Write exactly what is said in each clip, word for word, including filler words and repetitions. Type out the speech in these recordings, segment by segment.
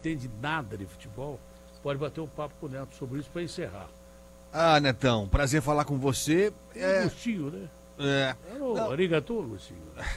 entende nada de futebol, pode bater um papo com o Neto sobre isso para encerrar. Ah, Netão, prazer falar com você. Tem É, Agostinho, né? é, Alô, não, arigato, Agostinho.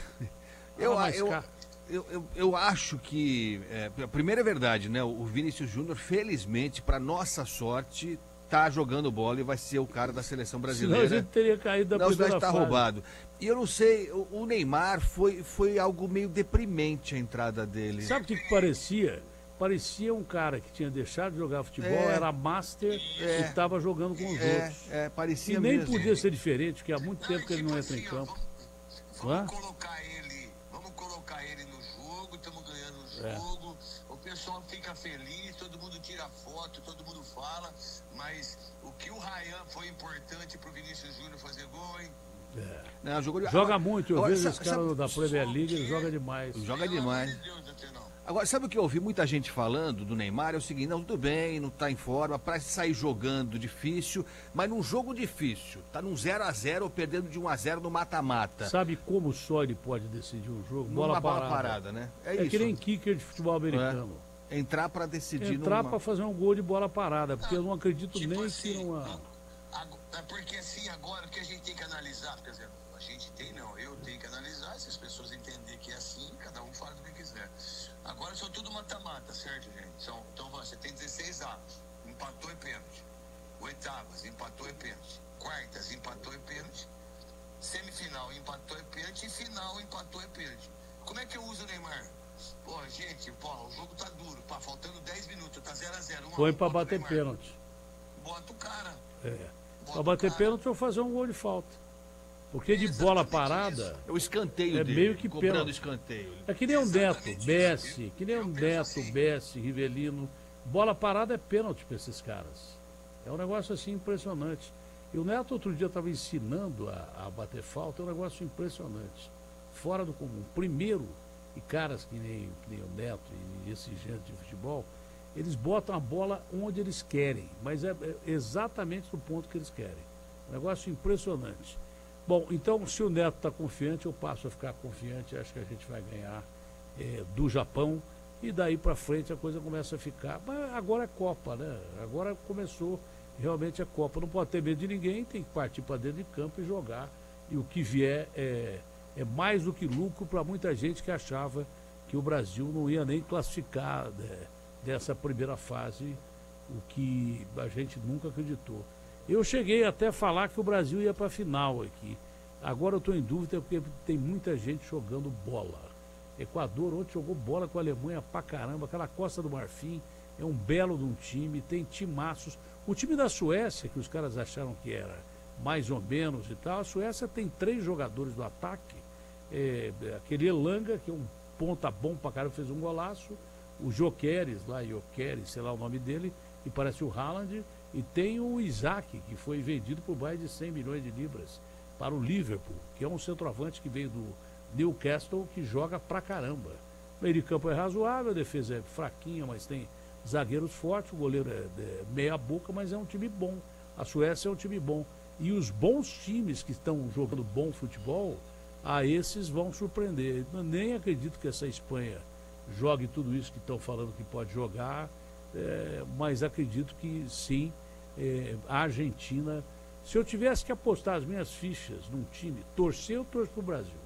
eu, Fala mais eu, cá. eu, eu, eu acho que, é, a primeira é verdade, né? O Vinícius Júnior, felizmente, para nossa sorte, tá jogando bola e vai ser o cara da seleção Senão a brasileira. gente teria caído da Não, senão a primeira gente tá fase. roubado. E eu não sei, o, o Neymar foi, foi algo meio deprimente a entrada dele. Sabe o que, que parecia? Parecia um cara que tinha deixado de jogar futebol, É. era master É. e estava jogando com os É, outros. é, parecia E nem mesmo. podia ser diferente, porque há muito Não, tempo é que ele tipo não entra em assim, ó, campo. Vamos, Não é? vamos colocar ele, vamos colocar ele no jogo, estamos ganhando o É. jogo, o pessoal fica feliz, todo mundo tira foto, todo mundo fala, mas o que o Ryan foi importante pro Vinícius Júnior fazer gol, hein? É. Não, jogou de- Joga agora- muito, eu agora, vejo sabe- os caras sabe- da Premier League, ele joga demais. Joga Pelo demais. amor de Deus, Atenão. Agora, sabe o que eu ouvi muita gente falando do Neymar? É o seguinte, não, tudo bem, não tá em forma, para sair jogando difícil, mas num jogo difícil, tá num zero a zero ou perdendo de um a zero no mata-mata. Sabe como só ele pode decidir um jogo? Numa Bola bola parada. parada, né? É, É, isso. que nem kicker de futebol americano. Entrar para decidir Entrar numa... para fazer um gol de bola parada, porque eu não acredito Tipo nem assim, que numa... não, ago- é porque assim, agora o que a gente tem que analisar, quer dizer, a gente tem não, eu tenho que analisar, se as pessoas entenderem que é assim, cada um faz o que quiser. Agora são tudo mata-mata, certo, gente? São, então você tem dezesseis atos, empatou e pênalti. Oitavas, empatou e pênalti. Quartas, empatou e pênalti. Semifinal, empatou e pênalti. E final, empatou e pênalti. Como é que eu uso o Neymar? Pô, gente, pô, o jogo tá duro, pá, faltando dez minutos, tá zero a zero. Põe para bater pênalti. Bota o cara. É. Bota Para o bater cara. pênalti ou fazer um gol de falta. Porque de bola Exatamente parada, É o escanteio É dele, meio que cobrando pênalti. escanteio. é que nem o Neto, Exatamente Bessi, isso. que nem o Eu penso Neto, assim. Bessi, Rivelino. Bola parada é pênalti para esses caras. É um negócio assim impressionante. E o Neto outro dia estava ensinando a, a bater falta, é um negócio impressionante. Fora do comum. Primeiro, e caras que nem, que nem o Neto e esse gente de futebol, eles botam a bola onde eles querem, mas é, é exatamente no ponto que eles querem. Um negócio impressionante. Bom, então se o Neto está confiante, eu passo a ficar confiante, acho que a gente vai ganhar é, do Japão e daí para frente a coisa começa a ficar. Mas agora é Copa, né? Agora começou realmente a Copa. Não pode ter medo de ninguém, tem que partir para dentro de campo e jogar. E o que vier é, é mais do que lucro para muita gente que achava que o Brasil não ia nem classificar né, dessa primeira fase, o que a gente nunca acreditou. Eu cheguei até a falar que o Brasil ia para a final aqui. Agora eu estou em dúvida porque tem muita gente jogando bola. Equador ontem jogou bola com a Alemanha pra caramba. Aquela Costa do Marfim é um belo de um time, tem timaços. O time da Suécia, que os caras acharam que era mais ou menos e tal, a Suécia tem três jogadores do ataque. É, aquele Elanga, que é um ponta bom pra caramba, fez um golaço. O Jokeres lá, Jokeres, sei lá o nome dele, e parece o Haaland. E tem o Isaac, que foi vendido por mais de cem milhões de libras para o Liverpool, que é um centroavante que veio do Newcastle, que joga pra caramba. O meio de campo é razoável, a defesa é fraquinha, mas tem zagueiros fortes, o goleiro é, é meia boca, mas é um time bom. A Suécia é um time bom. E os bons times que estão jogando bom futebol, a esses vão surpreender. Eu nem acredito que essa Espanha jogue tudo isso que estão falando que pode jogar, é, mas acredito que sim, é, a Argentina, se eu tivesse que apostar as minhas fichas num time, torcer, eu torço para o Brasil.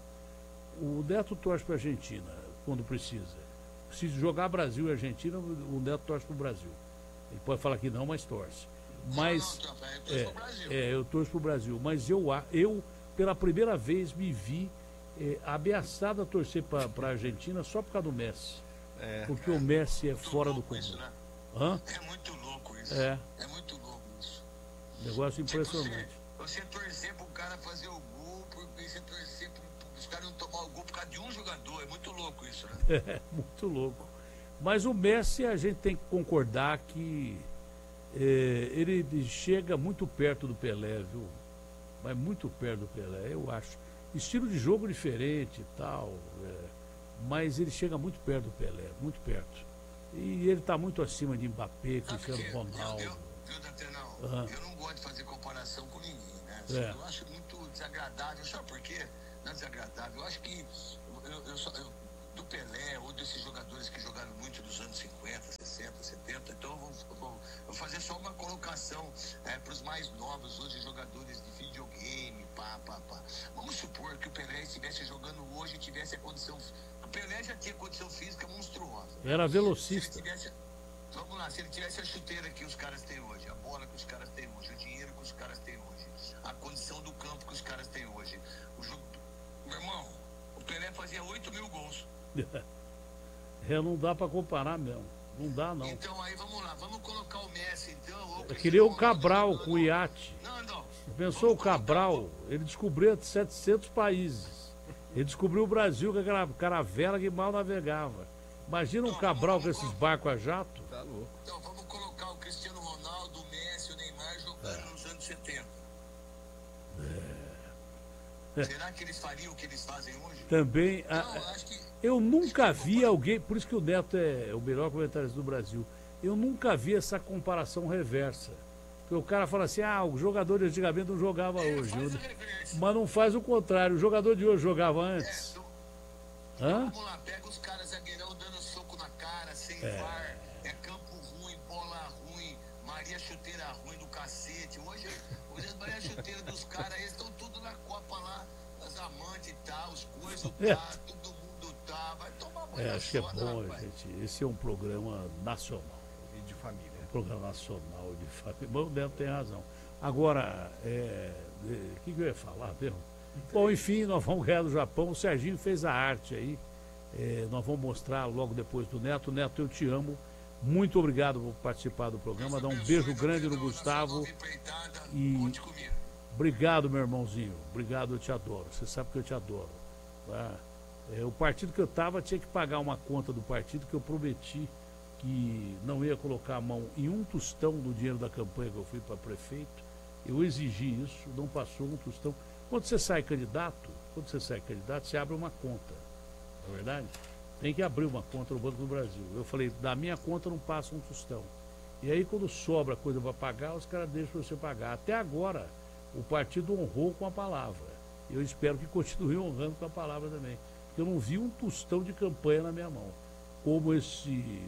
O Neto torce para a Argentina quando precisa. Se jogar Brasil e Argentina, o Neto torce para o Brasil. Ele pode falar que não, mas torce. Mas Não, não, eu torço é, pro Brasil. é, eu torço para o Brasil. Mas eu, a- eu, pela primeira vez, me vi é, ameaçado a torcer para a Argentina só por causa do Messi. É. Porque o Messi é Muito fora do louco comum. isso, né? Hã? É muito louco isso. É. É muito louco isso. Negócio Tipo, impressionante. Você, você torcer pro cara fazer o gol, porque você torcer pro, pro, os caras não tomar o gol por causa de um jogador. É muito louco isso, né? É, muito louco. Mas o Messi, a gente tem que concordar que é, ele chega muito perto do Pelé, viu? Mas muito perto do Pelé, eu acho. Estilo de jogo diferente e tal, é, mas ele chega muito perto do Pelé, muito perto. E ele está muito acima de Mbappé, Sabe Cristiano que Ronaldo. Eu, eu, viu, Datenão? Aham. Eu não gosto de fazer comparação com ninguém, né? É. Eu acho muito desagradável. Sabe por quê? Não é desagradável. Eu acho que eu, eu, só- eu- do Pelé ou desses jogadores que jogaram muito dos anos cinquenta, sessenta, novos, hoje jogadores de videogame, pá, pá, pá. Vamos supor que o Pelé estivesse jogando hoje e tivesse a condição... O Pelé já tinha condição física monstruosa. Era velocista. Se ele tivesse, vamos lá, se ele tivesse a chuteira que os caras têm hoje, a bola que os caras têm hoje, o dinheiro que os caras têm hoje, a condição do campo que os caras têm hoje, o jogo... Meu irmão, o Pelé fazia oito mil gols. É, não dá pra comparar mesmo. Não dá, não. Então aí vamos lá, vamos colocar o Messi então. Eu queria o Cabral com o iate. Não, não. Pensou o Cabral, ele descobriu setecentos países. Ele descobriu o Brasil com aquela caravela que mal navegava. Imagina um Cabral com esses barcos a jato. Tá louco. Então vamos colocar o Cristiano Ronaldo, o Messi, o Neymar jogando é. nos anos setenta. É. Será que eles fariam o que eles fazem hoje? Também. A, não, acho que, eu nunca vi alguém, por isso que o Neto é o melhor comentarista do Brasil. Eu nunca vi essa comparação reversa. Porque o cara fala assim, ah, o jogador de antigamente não jogava é, hoje. Eu, mas não faz o contrário, o jogador de hoje jogava antes. É, do, Hã? Vamos lá, pega os caras zagueirão dando soco na cara, sem É. V A R, é campo ruim, bola ruim, Maria chuteira ruim do cacete. Hoje, hoje as Maria chuteiras dos caras, eles estão tudo na Copa lá, as amantes e tal, os coisas É. tá, todo mundo tá, vai tomar banho É, na acho que é soda, bom, rapaz. gente. Esse é um programa nacional. E de família. Programa nacional de família. Bom, o Neto tem razão. Agora, é, o que, que eu ia falar mesmo? Bom, enfim, nós vamos ganhar do Japão. O Serginho fez a arte aí. É, nós vamos mostrar logo depois do Neto. Neto, eu te amo. Muito obrigado por participar do programa. Dá um beijo grande no Gustavo. E Conte comigo. obrigado, meu irmãozinho. Obrigado, eu te adoro. Você sabe que eu te adoro. Tá? É, o partido que eu estava tinha que pagar uma conta do partido que eu prometi que não ia colocar a mão em um tostão do dinheiro da campanha que eu fui para prefeito. Eu exigi isso, não passou um tostão. Quando você sai candidato, quando você sai candidato, você abre uma conta. Não é verdade? Tem que abrir uma conta no Banco do Brasil. Eu falei, da minha conta não passa um tostão. E aí quando sobra coisa para pagar, os caras deixam você pagar. Até agora, o partido honrou com a palavra. Eu espero que continue honrando com a palavra também. Porque eu não vi um tostão de campanha na minha mão. Como esse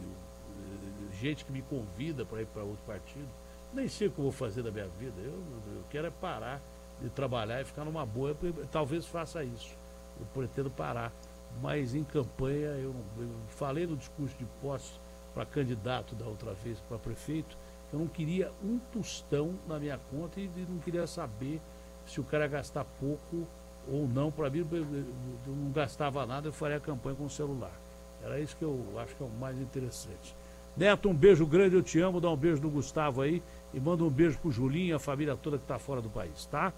gente que me convida para ir para outro partido. Nem sei o que eu vou fazer da minha vida. Eu, eu quero é parar de trabalhar e ficar numa boa. Eu, talvez faça isso. Eu pretendo parar. Mas em campanha, eu, não, eu falei no discurso de posse para candidato da outra vez, para prefeito, eu não queria um tostão na minha conta e, e não queria saber se o cara ia gastar pouco ou não. Para mim, eu, eu, eu não gastava nada, eu faria a campanha com o celular. Era isso que eu acho que é o mais interessante. Neto, um beijo grande, eu te amo. Dá um beijo no Gustavo aí e manda um beijo pro Julinho e a família toda que está fora do país, tá?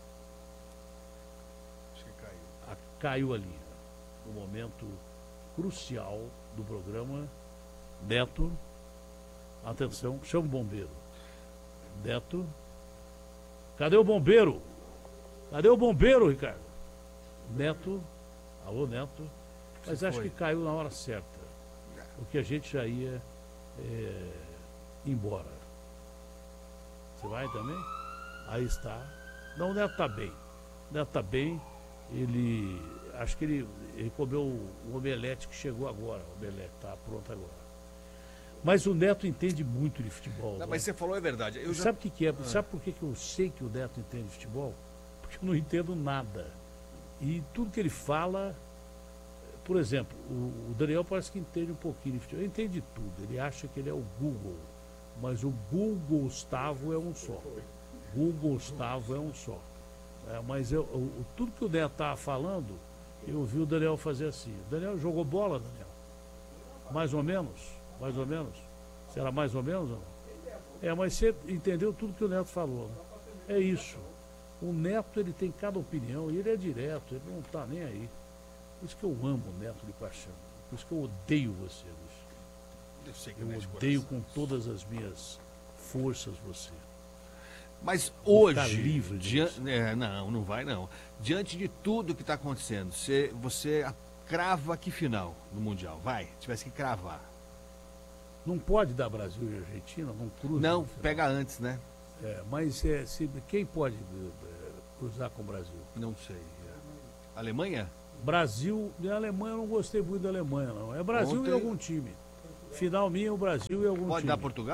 Acho que caiu. A, caiu a linha. No momento crucial do programa. Neto, atenção, chama o bombeiro. Neto, cadê o bombeiro? Cadê o bombeiro, Ricardo? Neto, alô, Neto. Mas Se acho foi. que caiu na hora certa. Porque a gente já ia é, embora. Você vai também? Aí está. Não, o Neto está bem. O Neto está bem. Ele. Acho que ele, ele comeu o omelete que chegou agora. O omelete está pronto agora. Mas o Neto entende muito de futebol. Não, né? mas você falou é verdade. Eu já... Sabe o que, que é? Sabe por que, que eu sei que o Neto entende de futebol? Porque eu não entendo nada. E tudo que ele fala. Por exemplo, o, o Daniel parece que entende um pouquinho de futebol. Ele entende de tudo. Ele acha que ele é o Google. Mas o Google Gustavo é um só. Google Gustavo é um só. É, mas eu, o, tudo que o Neto estava falando, eu vi o Daniel fazer assim. O Daniel jogou bola, Daniel? Mais ou menos? Mais ou menos? Será mais ou menos ou não? É, mas você entendeu tudo que o Neto falou. Né? É isso. O Neto, ele tem cada opinião e ele é direto, ele não está nem aí. Por isso que eu amo o Neto de paixão. Por isso que eu odeio você, Luiz. Eu sei que Eu mexe odeio coração. com todas as minhas forças você. Mas Vou ficar hoje, livre dian- disso. é, não, não vai não. Diante de tudo que está acontecendo, você, você crava que final no Mundial? Vai, tivesse que cravar. Não pode dar Brasil e Argentina, não cruza. Não, no final. pega antes, né? É, mas é, se, quem pode é, cruzar com o Brasil? Não sei. é. Alemanha? Brasil e a Alemanha, eu não gostei muito da Alemanha, não. É Brasil Ontem- e algum time. Final minha, o Brasil e algum Pode time. dar Portugal?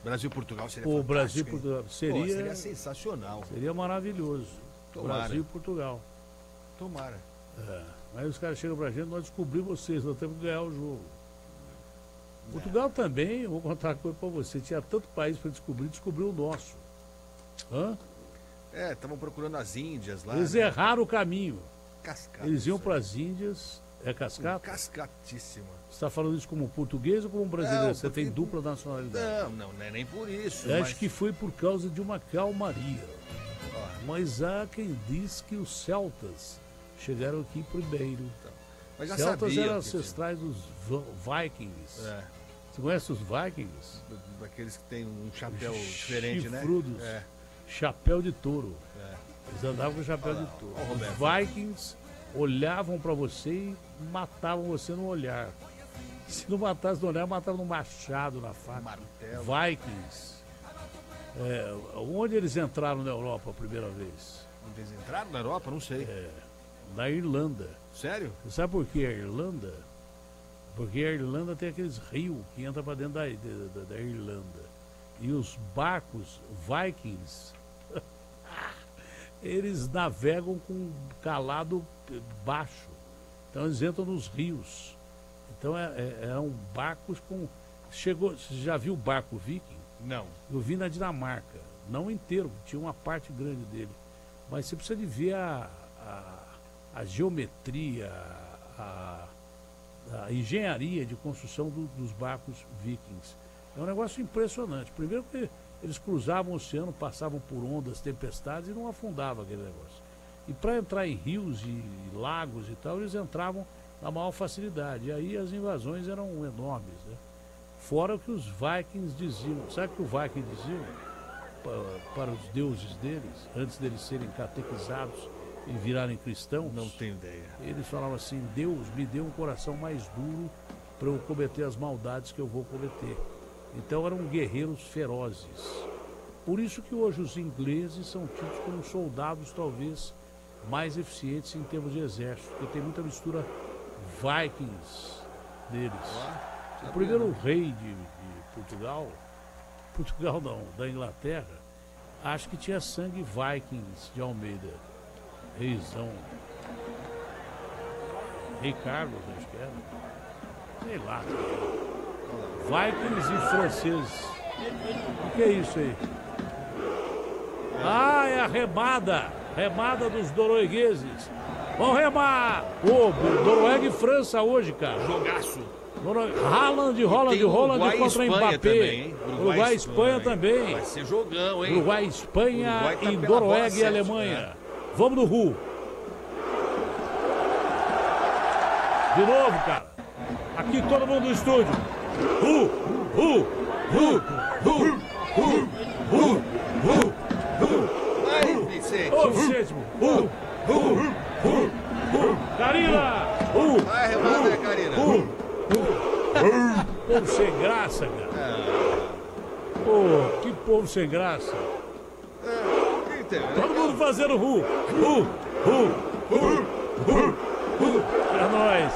Brasil e Portugal seria O fantástico. Brasil e hein? Portugal Pô, seria, seria sensacional. seria maravilhoso. Tomara. Brasil e Portugal. Tomara. É. Aí os caras chegam pra gente, nós descobrimos vocês, nós temos que ganhar o jogo. Portugal também, eu vou contar uma coisa pra você, tinha tanto país pra descobrir, descobriu o nosso. Hã? É, estavam procurando as Índias lá. Eles né? erraram o caminho. Cascata. Eles iam isso para as Índias, é aí. cascata? Cascatíssima. Você está falando isso como português ou como brasileiro? Não, Você tem porque- dupla nacionalidade. Não, não, não é nem por isso. Eu mas... acho que foi por causa de uma calmaria. Ó, Mas há quem diz que os celtas chegaram aqui primeiro. mas já Celtas sabia. eram que- ancestrais dos Va- Vikings. É, Você conhece os Vikings? daqueles que tem um chapéu diferente, né? Chifrudos. É, Chapéu de touro. é. Eles andavam com chapéu Olha lá, de touro. ó o Roberto. Os Vikings olhavam para você e matavam você no olhar. Se não matasse no olhar, matavam no machado, na faca. Martelo. Vikings. É, onde eles entraram na Europa a primeira vez? Onde eles entraram na Europa? Não sei. É, na Irlanda. Sério? Você sabe por que a Irlanda? Porque a Irlanda tem aqueles rios que entram para dentro da, da, da Irlanda. E os barcos Vikings, eles navegam com calado baixo. Então eles entram nos rios. Então é, é, eram barcos com. Chegou, você já viu o barco viking? Não. Eu vi na Dinamarca, não inteiro, tinha uma parte grande dele. Mas você precisa de ver a, a, a geometria, a, a engenharia de construção do- dos barcos vikings. É um negócio impressionante. Primeiro que eles cruzavam o oceano, passavam por ondas, tempestades e não afundavam aquele negócio. E para entrar em rios e lagos e tal, eles entravam na maior facilidade. E aí as invasões eram enormes, né? Fora o que os vikings diziam. Sabe o que o viking diziam pa- para os deuses deles, antes deles serem catequizados e virarem cristãos? Não tenho ideia. Eles falavam assim: Deus me deu um coração mais duro para eu cometer as maldades que eu vou cometer. Então eram guerreiros ferozes. Por isso que hoje os ingleses são tidos como soldados talvez mais eficientes em termos de exército, porque tem muita mistura vikings deles. O primeiro rei de, de Portugal, Portugal não, da Inglaterra, acho que tinha sangue vikings de Almeida. Reizão. Rei Carlos, acho que era. Sei lá. Vikings e franceses. O que é isso aí? Ah, é a remada. Remada dos noruegueses. Vamos remar! Ô, Noruega e França hoje, cara. Jogaço. Noro- Haaland, Holland, tem Holland Uruguai e contra Espanha Mbappé. também, hein? Uruguai e Espanha hein? também. Vai ser jogão, hein? Uruguai, Espanha Uruguai tá e pela bola Noruega e sete, Alemanha. né? Vamos no Ru. De novo, cara. Aqui todo mundo no estúdio. Ru, Ru, Ru, Ru, Ru, Ru, Ru, Ru. Vai, Vicente. Ô, Vicente. Ru, Ru, Ru, Ru. Karina. Ru, Vai, remada, né, Karina? povo sem graça, cara. Pô, que povo sem graça. Então, Todo mundo fazendo ru, ru, ru, ru, ru, ru. É nóis.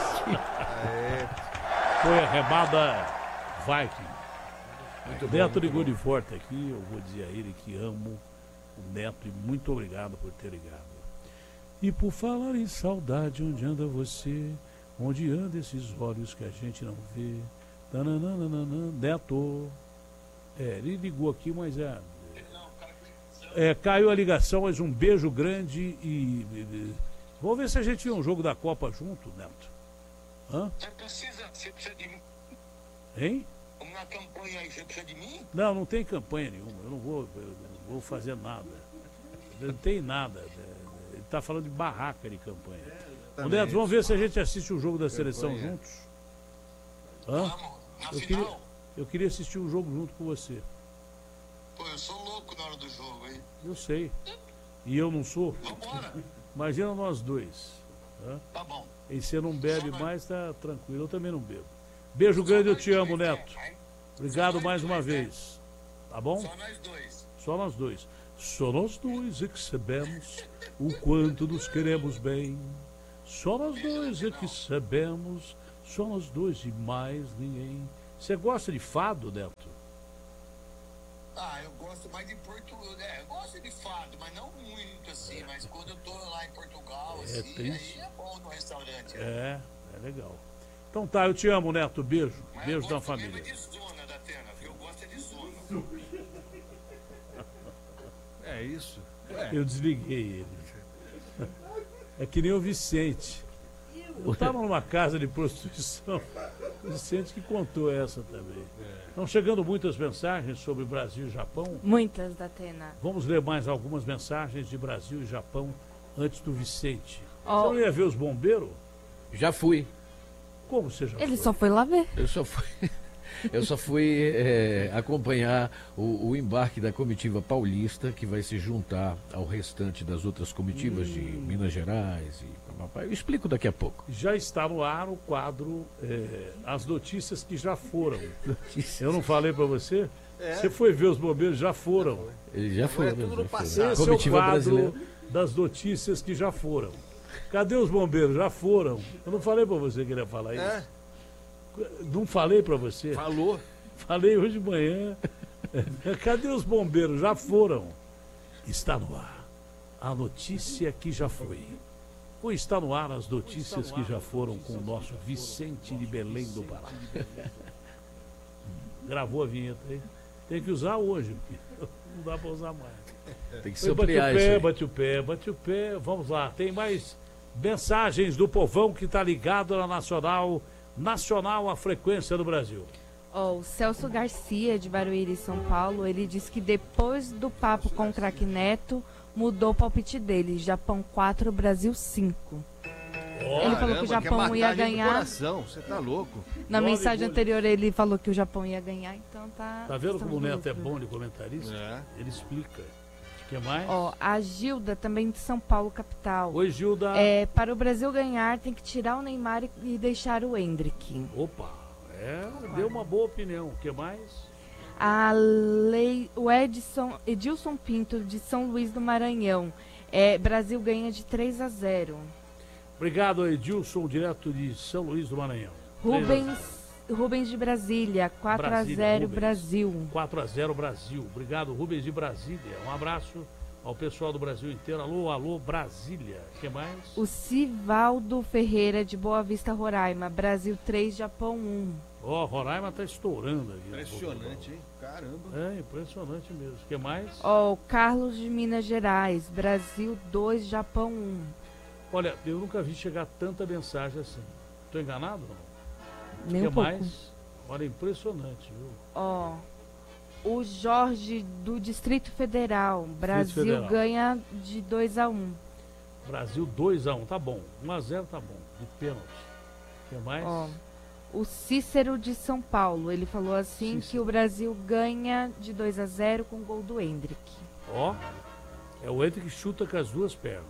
Foi a remada Viking. Neto ligou de forte aqui, eu vou dizer a ele que amo o Neto e muito obrigado por ter ligado. E por falar em saudade, onde anda você? Onde anda esses olhos que a gente não vê? Tananana, Neto. É, ele ligou aqui, mas é... É, caiu a ligação, mas um beijo grande e, e, e... Vamos ver se a gente vê um jogo da Copa junto, Neto. Hã? Você precisa, você precisa de mim. Hein? Uma campanha aí, você precisa de mim? Não, não tem campanha nenhuma. Eu não vou, eu não vou fazer nada. Não tem nada. É, ele está falando de barraca de campanha. Ô, Neto, vamos ver se a gente assiste o jogo da seleção Campanha. juntos. Hã? Vamos, na Eu final. queria, eu queria assistir o jogo junto com você. Pô, eu sou louco na hora do jogo, hein? Eu sei. E eu não sou. Vambora. Imagina nós dois. Hã? Tá bom. E você não bebe mais, tá tranquilo. Eu também não bebo. Beijo grande, eu te amo, Neto. Obrigado mais uma vez. Tá bom? Só nós dois. Só nós dois. Só nós dois é que sabemos o quanto nos queremos bem. Só nós dois é que sabemos. Só nós dois e mais ninguém. Você gosta de fado, Neto? Ah, eu gosto mais de Portugal. É, eu gosto de fado, mas não muito assim. Mas quando eu tô lá em Portugal, É assim, triste. aí é bom no restaurante. né? É, é legal. Então tá, eu te amo, Neto. Beijo. Mas Beijo eu da gosto mesmo família. é de zona da Atena, viu? Eu gosto é de zona. É isso. Eu desliguei ele. É que nem o Vicente. Eu estava numa casa de prostituição. O Vicente que contou essa também. Estão chegando muitas mensagens sobre Brasil e Japão. Muitas da Atena. Vamos ler mais algumas mensagens de Brasil e Japão antes do Vicente. Ó. Você não ia ver os bombeiros? Já fui. Como você já Ele foi? só foi lá ver. Eu só fui, eu só fui é, acompanhar o, o embarque da comitiva paulista, que vai se juntar ao restante das outras comitivas de Minas Gerais. E, papai, eu explico daqui a pouco. Já está no ar o quadro é, As Notícias que Já Foram. Eu não falei para você? Você foi ver os bombeiros, já foram. Ele já foi. é tudo no já foi. passado. Esse Comitiva é o quadro brasileira. das notícias que já foram. Cadê os bombeiros? Já foram. Eu não falei para você que ele ia falar isso. É, Não falei para você. falou. Falei hoje de manhã. Cadê os bombeiros? Já foram. Está no ar. A notícia que já foi. Ou está no ar as notícias que já foram com o nosso Vicente de Belém do Pará. Gravou a vinheta aí. Tem que usar hoje, porque não dá para usar mais. Tem que Bate o ampliar isso pé, aí. bate o pé, bate o pé. Vamos lá, tem mais mensagens do povão que está ligado na Nacional. Nacional, a frequência do Brasil. Ó, o Celso Garcia, de Barueri, São Paulo, ele disse que depois do papo com o craque Neto, mudou o palpite dele. Japão quatro, Brasil cinco. Ele falou que o Caramba, Japão quer ia matar a gente do ganhar. coração, você tá louco. Na Nove mensagem gols. anterior ele falou que o Japão ia ganhar, então tá... Tá vendo estamos como o no Neto é lucro. bom de comentarista? É. Ele explica. O que mais? Ó, a Gilda, também de São Paulo, capital. Oi, Gilda. É, para o Brasil ganhar, tem que tirar o Neymar e, e deixar o Endrick. Opa, é, deu uma boa opinião. O que mais? A lei, o Edson, Edilson Pinto, de São Luís do Maranhão. É, Brasil ganha de três a zero. Obrigado, Edilson, direto de São Luís do Maranhão. três a zero. Rubens, Rubens de Brasília, quatro a Brasília, zero Rubens. Brasil. quatro a zero Brasil. Obrigado, Rubens de Brasília. Um abraço ao pessoal do Brasil inteiro. Alô, alô, Brasília. O que mais? O Civaldo Ferreira, de Boa Vista, Roraima. Brasil três, Japão um. Ó, Roraima tá estourando aqui. Impressionante, hein? Caramba. É, impressionante mesmo. O que mais? Ó, o Carlos de Minas Gerais. Brasil dois, Japão um. Olha, eu nunca vi chegar tanta mensagem assim. Tô enganado? Não? Nem O um que pouco. mais? Olha, impressionante, viu? Ó, o Jorge do Distrito Federal. Brasil Federal. ganha de dois a um. Brasil dois a um, tá bom. um a zero tá bom, de pênalti. O que mais? Ó, o Cícero de São Paulo. Ele falou assim Cícero. que o Brasil ganha de dois a zero com o gol do Endrick. Ó, é o Ente que chuta com as duas pernas.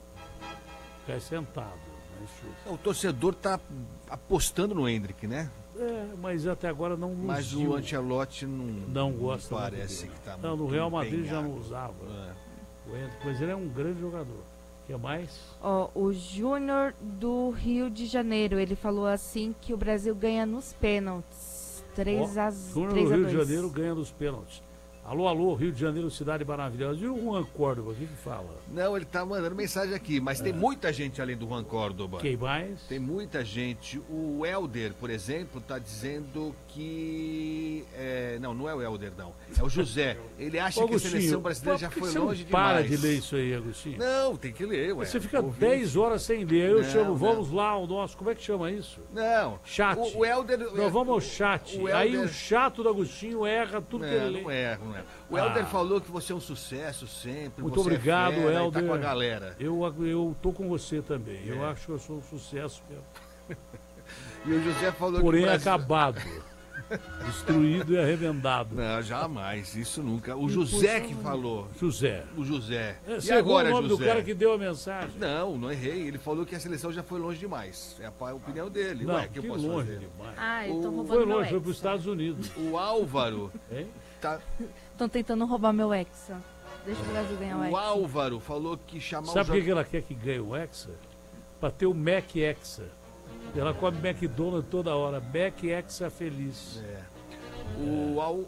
Fica sentado, mas chuta. O torcedor tá apostando no Hendrick, né? É, mas até agora não Mas luziu. o Ancelotti não, Não gosta muito parece dele. que tá Não, no muito Real Madrid já empenhado. não usava É. o Hendrick, mas ele é um grande jogador. O que mais? Ó, o Júnior do Rio de Janeiro. Ele falou assim que o Brasil ganha nos pênaltis. três a Júnior três do a Rio de dois. Janeiro ganha dos pênaltis. Alô, alô, Rio de Janeiro, cidade maravilhosa. E o Juan Córdoba, o que que fala? Não, ele tá mandando mensagem aqui, mas tem muita gente além do Juan Córdoba. Quem mais? Tem muita gente. O Helder, por exemplo, tá dizendo que. é, Não, não é o Helder, não. É o José. Ele acha Ô, que a seleção Agostinho, brasileira por já que foi você longe não para demais. de ler isso aí, Agostinho. Não, tem que ler, ué. Você fica Ouvinte. dez horas sem ler. Eu Não, chamo, não. vamos lá, o nosso, como é que chama isso? Não. Chat. O, o Helder. Nós vamos ao chat. o Aí Helder- o chato do Agostinho erra tudo que ele Não, lê. não é, não é. O Ah. Helder falou que você é um sucesso sempre. Muito você obrigado, é fera, e Helder. Tá com a galera. Eu, eu tô com você também. Eu É. acho que eu sou um sucesso mesmo. E o José falou Porém, que. o Brasil- acabado. Destruído e arrebentado. Não, jamais, isso nunca. O José que falou. José. O José. É, E você errou agora, o nome José? do cara que deu a mensagem. Não, não errei. Ele falou que a seleção já foi longe demais. É a opinião dele. Não, Ué, que, que eu posso longe fazer? demais. Ah, eles estão O- roubando Foi meu longe, foi para os Hexa. Estados Unidos. O Álvaro Hein? tá. Estão tentando roubar meu Hexa. Deixa o Brasil ganhar o O Hexa. Álvaro falou que chamar Sabe o por que que ela quer que ganhe o Hexa? Para ter o Mac Hexa. Ela come McDonald's toda hora. Mac Hexa feliz. É. O, Al-